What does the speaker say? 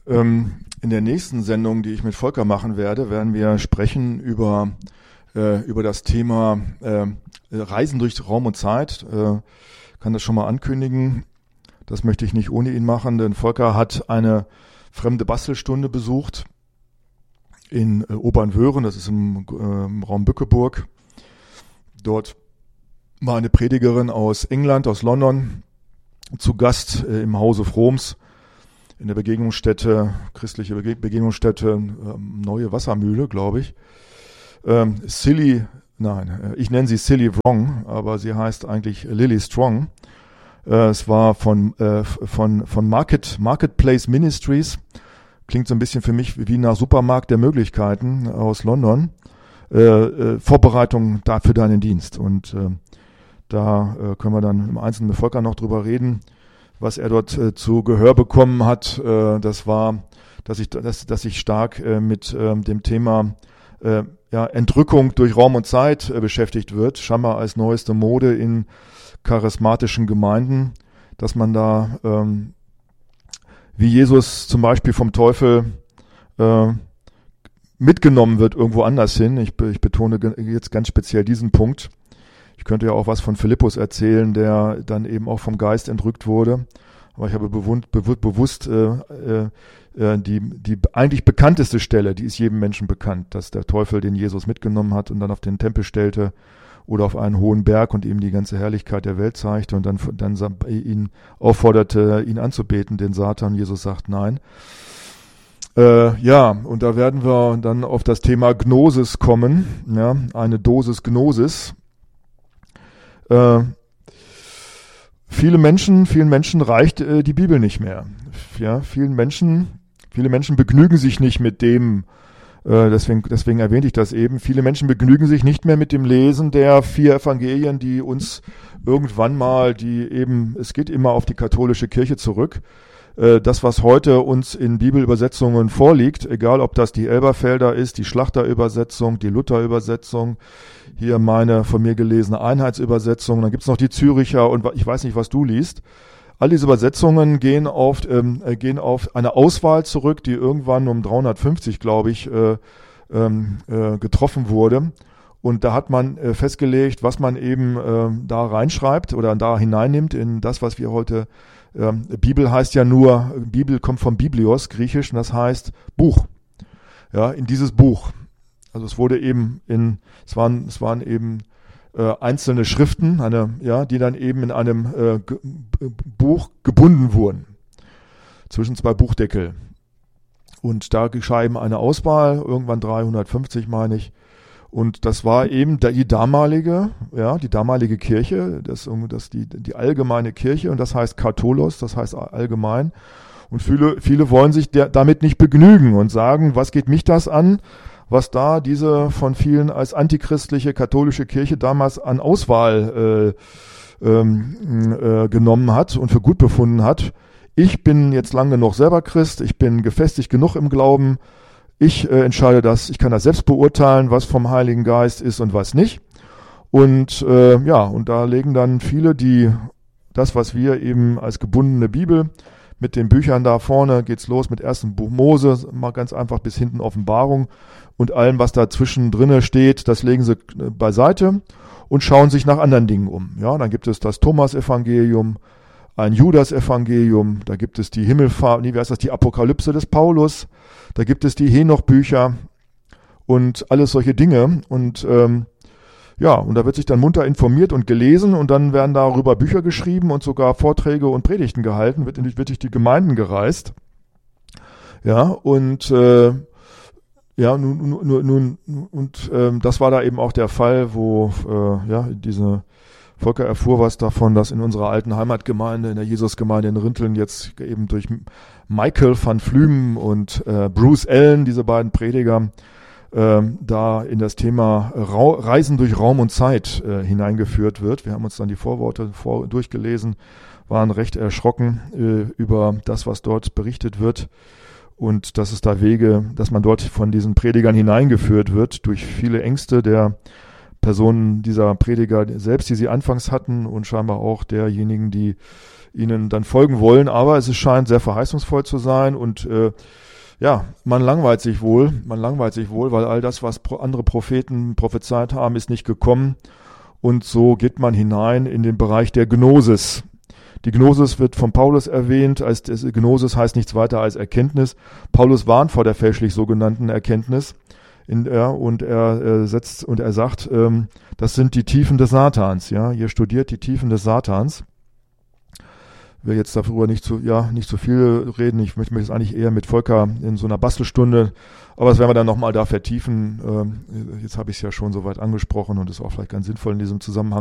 In der nächsten Sendung, die ich mit Volker machen werde, werden wir sprechen über das Thema Reisen durch Raum und Zeit. Kann das schon mal ankündigen. Das möchte ich nicht ohne ihn machen, denn Volker hat eine fremde Bastelstunde besucht in Obernwöhren, das ist im Raum Bückeburg. Dort war eine Predigerin aus England, aus London, zu Gast im Hause Froms in der Begegnungsstätte, christliche Begegnungsstätte, Neue Wassermühle, glaube ich. Ich nenne sie Silly Wrong, aber sie heißt eigentlich Lily Strong. Es war von Marketplace Ministries, klingt so ein bisschen für mich wie nach Supermarkt der Möglichkeiten aus London. Vorbereitung für deinen Dienst. Und da können wir dann im Einzelnen mit Volker noch drüber reden, was er dort zu Gehör bekommen hat. Das war, dass ich stark mit dem Thema Entrückung durch Raum und Zeit beschäftigt wird, scheinbar als neueste Mode in charismatischen Gemeinden, dass man da wie Jesus zum Beispiel vom Teufel mitgenommen wird irgendwo anders hin. Ich betone jetzt ganz speziell diesen Punkt. Ich könnte ja auch was von Philippus erzählen, der dann eben auch vom Geist entrückt wurde. Aber ich habe bewusst die eigentlich bekannteste Stelle, die ist jedem Menschen bekannt, dass der Teufel den Jesus mitgenommen hat und dann auf den Tempel stellte oder auf einen hohen Berg und ihm die ganze Herrlichkeit der Welt zeigte und dann ihn aufforderte, ihn anzubeten, den Satan. Jesus sagt nein. Und da werden wir dann auf das Thema Gnosis kommen, ja, eine Dosis Gnosis. Vielen Menschen reicht die Bibel nicht mehr. Ja, viele Menschen begnügen sich nicht mit dem, deswegen erwähnte ich das eben, viele Menschen begnügen sich nicht mehr mit dem Lesen der 4 Evangelien, die uns irgendwann mal, es geht immer auf die katholische Kirche zurück. Das, was heute uns in Bibelübersetzungen vorliegt, egal ob das die Elberfelder ist, die Schlachterübersetzung, die Lutherübersetzung, hier meine von mir gelesene Einheitsübersetzung, dann gibt's noch die Züricher und ich weiß nicht, was du liest. All diese Übersetzungen gehen auf eine Auswahl zurück, die irgendwann um 350, glaube ich, getroffen wurde. Und da hat man festgelegt, was man eben da reinschreibt oder da hineinnimmt in das, was wir heute Bibel heißt ja nur, Bibel kommt vom Biblios, griechisch, und das heißt Buch. Ja, in dieses Buch. Also es wurde eben es waren eben einzelne Schriften, die dann eben in einem Buch gebunden wurden. Zwischen 2 Buchdeckel. Und da geschah eben eine Auswahl, irgendwann 350, meine ich. Und das war eben die damalige Kirche, die allgemeine Kirche, und das heißt Katholos, das heißt allgemein. Und viele wollen sich damit nicht begnügen und sagen, was geht mich das an, was da diese von vielen als antichristliche katholische Kirche damals an Auswahl genommen hat und für gut befunden hat. Ich bin jetzt lang genug selber Christ, ich bin gefestigt genug im Glauben. Ich entscheide das, ich kann das selbst beurteilen, was vom Heiligen Geist ist und was nicht. Und und da legen dann viele, das, was wir eben als gebundene Bibel mit den Büchern da vorne, geht's los mit 1. Buch Mose, mal ganz einfach bis hinten Offenbarung und allem, was dazwischen drinne steht, das legen sie beiseite und schauen sich nach anderen Dingen um. Ja, dann gibt es das Thomas-Evangelium, ein Judas-Evangelium, da gibt es die die Apokalypse des Paulus, da gibt es die Henoch-Bücher und alles solche Dinge. Und und da wird sich dann munter informiert und gelesen und dann werden darüber Bücher geschrieben und sogar Vorträge und Predigten gehalten, wird durch die Gemeinden gereist. Ja, und das war da eben auch der Fall, wo diese Volker erfuhr was davon, dass in unserer alten Heimatgemeinde, in der Jesusgemeinde in Rinteln, jetzt eben durch Michael van Flümen und Bruce Allen, diese beiden Prediger, da in das Thema Reisen durch Raum und Zeit hineingeführt wird. Wir haben uns dann die Vorworte durchgelesen, waren recht erschrocken über das, was dort berichtet wird und dass man dort von diesen Predigern hineingeführt wird durch viele Ängste der Personen dieser Prediger selbst, die sie anfangs hatten und scheinbar auch derjenigen, die ihnen dann folgen wollen. Aber es scheint sehr verheißungsvoll zu sein und man langweilt sich wohl, weil all das, was andere Propheten prophezeit haben, ist nicht gekommen. Und so geht man hinein in den Bereich der Gnosis. Die Gnosis wird von Paulus erwähnt. Gnosis heißt nichts weiter als Erkenntnis. Paulus warnt vor der fälschlich sogenannten Erkenntnis. Und er sagt, das sind die Tiefen des Satans. Ja, ihr studiert die Tiefen des Satans. Ich will jetzt darüber nicht zu viel reden. Ich möchte es eigentlich eher mit Volker in so einer Bastelstunde, aber das werden wir dann nochmal da vertiefen. Jetzt habe ich es ja schon soweit angesprochen und ist auch vielleicht ganz sinnvoll in diesem Zusammenhang.